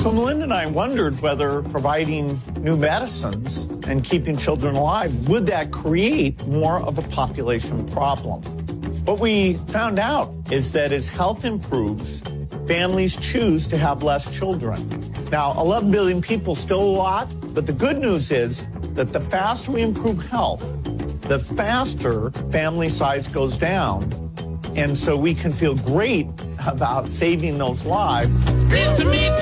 So Melinda and I wondered whether providing new medicines and keeping children alive, would that create more of a population problem? What we found out is that as health improves, families choose to have less children. Now, 11 billion people, still a lot, but the good news is that the faster we improve health, the faster family size goes down. And so we can feel great about saving those lives. Spin to me